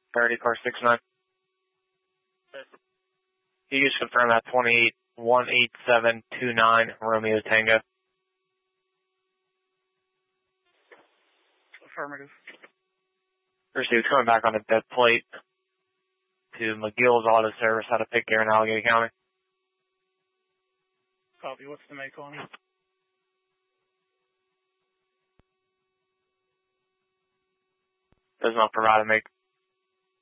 30, car 69. You just confirm that 2818729 Romeo Tango. Affirmative. Received, coming back on a dead plate to McGill's Auto Service out of Pitcairn, Allegheny County. Copy. What's the make on it? Does not provide a make.